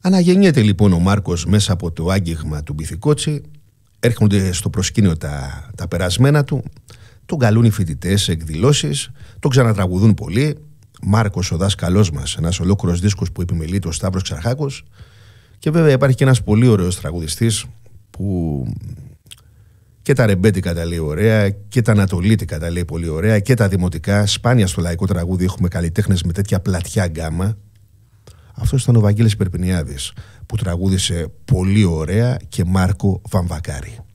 Αναγεννιέται λοιπόν ο Μάρκος μέσα από το άγγιγμα του Μπιθικότσι, έρχονται στο προσκήνιο τα περασμένα του, τον καλούν οι φοιτητές σε εκδηλώσεις, τον ξανατραγουδούν πολύ. Μάρκος ο δάσκαλός μας, ένας ολόκληρος δίσκος που επιμελεί το Σταύρος Ξαρχάκος. Και βέβαια υπάρχει και ένας πολύ ωραίος τραγουδιστής που και τα ρεμπέτικα τα λέει ωραία και τα ανατολίτικα τα λέει πολύ ωραία και τα δημοτικά. Σπάνια στο λαϊκό τραγούδι έχουμε καλλιτέχνες με τέτοια πλατιά γκάμα. Αυτός ήταν ο Βαγγέλης Περπινιάδης που τραγούδισε πολύ ωραία και Μάρκο Βαμβακάρη.